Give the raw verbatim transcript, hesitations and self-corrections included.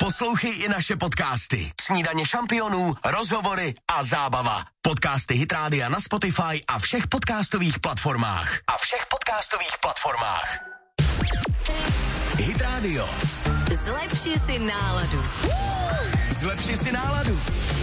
Poslouchej i naše podcasty. Snídaně šampionů, rozhovory a zábava. Podcasty Hit Rádia na Spotify a všech podcastových platformách. A všech podcastových platformách. Hit Radio. Zlepši si náladu. Zlepši si náladu.